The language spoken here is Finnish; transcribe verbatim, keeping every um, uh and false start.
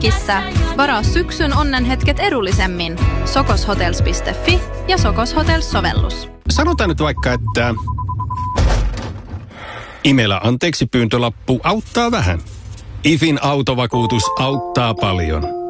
Mökissä. Varaa syksyn onnenhetket edullisemmin. sokoshotels piste fi ja Sokos Hotels-sovellus. Sanotaan nyt vaikka, että Imelä anteeksi pyyntölappu auttaa vähän. IFin autovakuutus auttaa paljon.